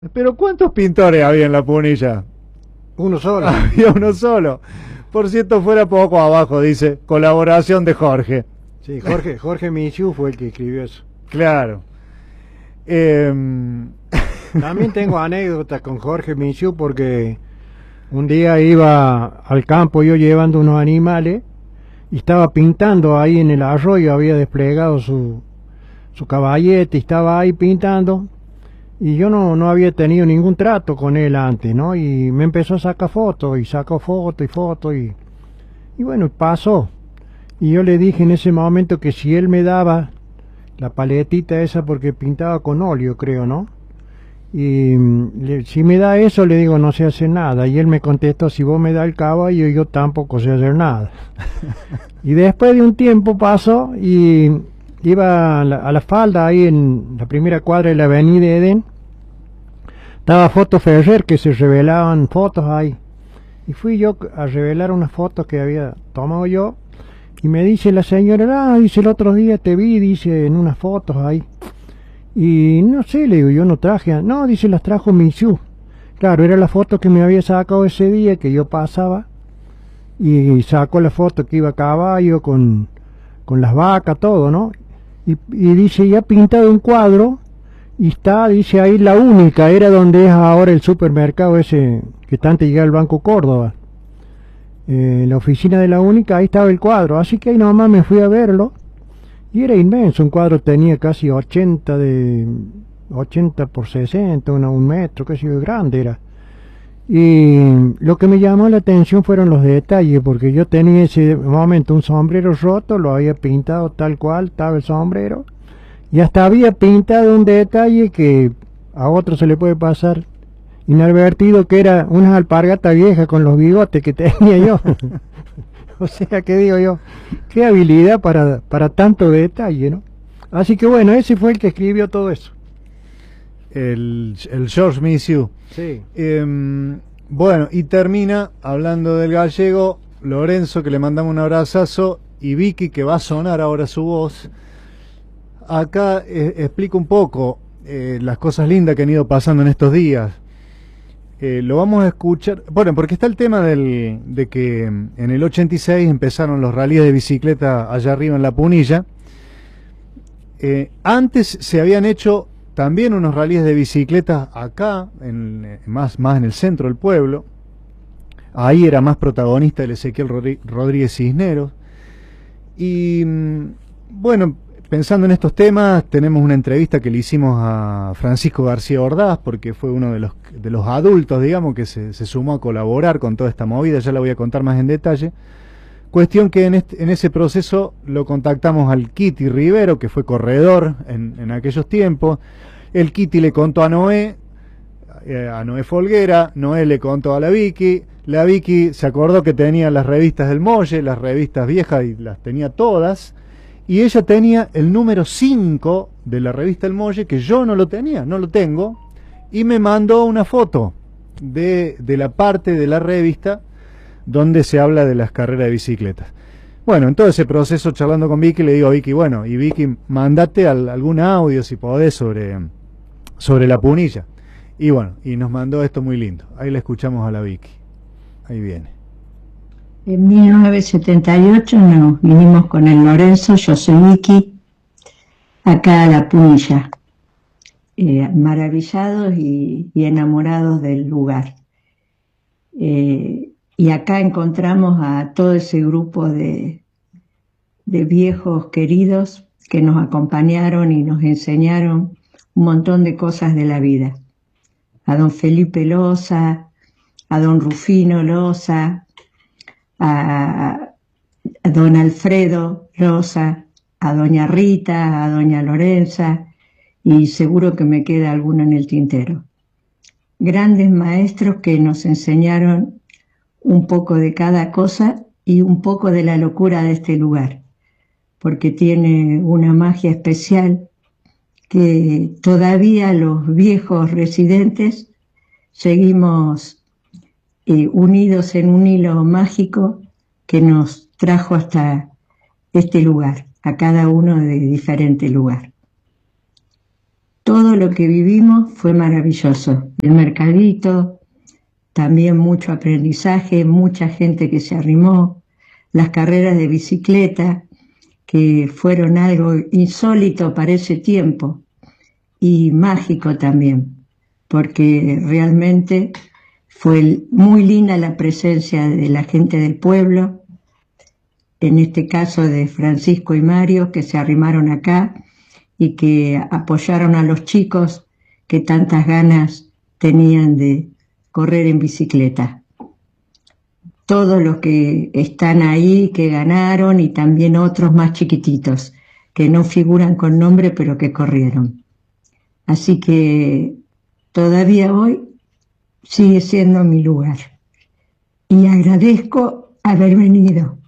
Pero ¿cuántos pintores había en la Punilla? Uno solo. Había uno solo. Por cierto, fuera poco abajo, dice, colaboración de Jorge. Sí, Jorge Michu fue el que escribió eso. Claro. También tengo anécdotas con Jorge Michu porque un día iba al campo yo llevando unos animales y estaba pintando ahí en el arroyo, había desplegado su caballete y estaba ahí pintando y yo no había tenido ningún trato con él antes, ¿no? Y me empezó a sacar fotos y sacó fotos y fotos y bueno, pasó. Y yo le dije en ese momento que si él me daba la paletita esa porque pintaba con óleo, creo, ¿no? Y si me da eso, le digo, no sé hacer nada. Y él me contestó, si vos me das el caballo, yo tampoco sé hacer nada. Y después de un tiempo pasó y iba a la falda ahí en la primera cuadra de la avenida Edén. Estaba Foto Ferrer, que se revelaban fotos ahí. Y fui yo a revelar unas fotos que había tomado yo. Y me dice la señora, dice, el otro día te vi, dice, en unas fotos ahí. Y no sé, le digo, yo no traje, no, dice, las trajo Michu. Claro, era la foto que me había sacado ese día que yo pasaba. Y sacó la foto que iba a caballo con las vacas, todo, ¿no? Y dice, ya ha pintado un cuadro. Y está, dice, ahí la única, era donde es ahora el supermercado ese que está antes de llegar al Banco Córdoba. La oficina de la única, ahí estaba el cuadro, así que ahí nomás me fui a verlo y era inmenso, un cuadro tenía casi 80 por 60, un metro, casi grande era. Y lo que me llamó la atención fueron los detalles, porque yo tenía en ese momento un sombrero roto, lo había pintado tal cual, estaba el sombrero, y hasta había pintado un detalle que a otro se le puede pasar inadvertido, que era una alpargata vieja con los bigotes que tenía yo. O sea, que digo yo, qué habilidad para tanto detalle, ¿no? Así que bueno, ese fue el que escribió todo eso. El George Michu. Sí. Bueno, y termina hablando del gallego, Lorenzo, que le mandamos un abrazazo, y Vicky, que va a sonar ahora su voz. Acá explico un poco las cosas lindas que han ido pasando en estos días. Lo vamos a escuchar, bueno, porque está el tema de que en el 86 empezaron los rallies de bicicleta allá arriba en La Punilla. Antes se habían hecho también unos rallies de bicicleta acá, más en el centro del pueblo. Ahí era más protagonista el Ezequiel Rodríguez Cisneros. Y bueno, pensando en estos temas, tenemos una entrevista que le hicimos a Francisco García Ordaz, porque fue uno de los adultos, digamos, que se sumó a colaborar con toda esta movida. Ya la voy a contar más en detalle. Cuestión que en ese proceso lo contactamos al Kitty Rivero, que fue corredor en aquellos tiempos. El Kitty le contó a Noé Folguera, Noé le contó a la Vicky se acordó que tenía las revistas del Molle, las revistas viejas, y las tenía todas. Y ella tenía el número 5 de la revista El Molle, que yo no lo tenía, no lo tengo, y me mandó una foto de la parte de la revista donde se habla de las carreras de bicicletas. Bueno, en todo ese proceso, charlando con Vicky, le digo a Vicky, bueno, y Vicky, mandate algún audio, si podés, sobre la Punilla. Y bueno, y nos mandó esto muy lindo. Ahí la escuchamos a la Vicky. Ahí viene. En 1978 nos vinimos con el Lorenzo, yo soy Vicky, acá a La Punilla, maravillados y enamorados del lugar. Y acá encontramos a todo ese grupo de viejos queridos que nos acompañaron y nos enseñaron un montón de cosas de la vida. A don Felipe Loza, a don Rufino Loza, a don Alfredo Loza, a doña Rita, a doña Lorenza, y seguro que me queda alguno en el tintero. Grandes maestros que nos enseñaron un poco de cada cosa y un poco de la locura de este lugar, porque tiene una magia especial que todavía los viejos residentes seguimos unidos en un hilo mágico que nos trajo hasta este lugar, a cada uno de diferente lugar. todo lo que vivimos fue maravilloso. El mercadito, también mucho aprendizaje, mucha gente que se arrimó, las carreras de bicicleta, que fueron algo insólito para ese tiempo y mágico también, porque realmente fue muy linda la presencia de la gente del pueblo, en este caso de Francisco y Mario, que se arrimaron acá y que apoyaron a los chicos que tantas ganas tenían de correr en bicicleta. Todos los que están ahí, que ganaron, y también otros más chiquititos, que no figuran con nombre, pero que corrieron. Así que todavía hoy sigue siendo mi lugar. Y agradezco haber venido.